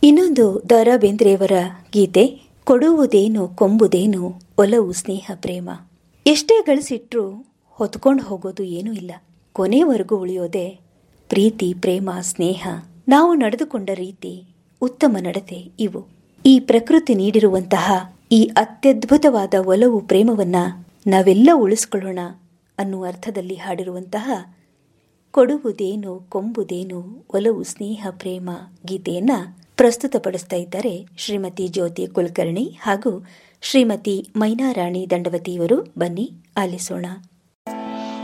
ಇನ್ನೊಂದು ದ ರಾ ಬೇಂದ್ರೆಯವರ ಗೀತೆ, ಕೊಡುವುದೇನು ಕೊಂಬುದೇನು ಒಲವು ಸ್ನೇಹ ಪ್ರೇಮ. ಎಷ್ಟೇ ಗಳಿಸಿಟ್ರೂ ಹೊತ್ಕೊಂಡು ಹೋಗೋದು ಏನೂ ಇಲ್ಲ, ಕೊನೆವರೆಗೂ ಉಳಿಯೋದೆ ಪ್ರೀತಿ ಪ್ರೇಮ ಸ್ನೇಹ. ನಾವು ನಡೆದುಕೊಂಡ ರೀತಿ, ಉತ್ತಮ ನಡತೆ ಇವು ಈ ಪ್ರಕೃತಿ ನೀಡಿರುವಂತಹ ಈ ಅತ್ಯದ್ಭುತವಾದ ಒಲವು ಪ್ರೇಮವನ್ನ ನಾವೆಲ್ಲ ಉಳಿಸ್ಕೊಳ್ಳೋಣ ಅನ್ನುವ ಅರ್ಥದಲ್ಲಿ ಹಾಡಿರುವಂತಹ ಕೊಡುವುದೇನು ಕೊಂಬುದೇನು ಒಲವು ಸ್ನೇಹ ಪ್ರೇಮ ಗೀತೆಯನ್ನ ಪ್ರಸ್ತುತಪಡಿಸ್ತಾ ಇದ್ದಾರೆ ಶ್ರೀಮತಿ ಜ್ಯೋತಿ ಕುಲಕರ್ಣಿ ಹಾಗೂ ಶ್ರೀಮತಿ ಮೈನಾರಾಣಿ ದಂಡವತಿಯವರು. ಬನ್ನಿ ಆಲಿಸೋಣ.